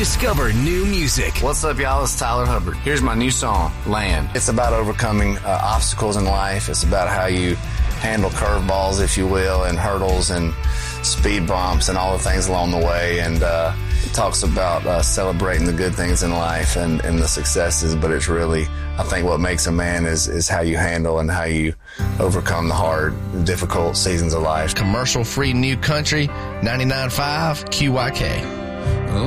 Discover new music. What's up, y'all? It's Tyler Hubbard. Here's my new song, Land. It's about overcoming obstacles in life. It's about how you handle curveballs, if you will, and hurdles and speed bumps and all the things along the way. And it talks about celebrating the good things in life and the successes, but it's really, I think, what makes a man is how you handle and how you overcome the hard, difficult seasons of life. Commercial-free new country, 99.5 QYK.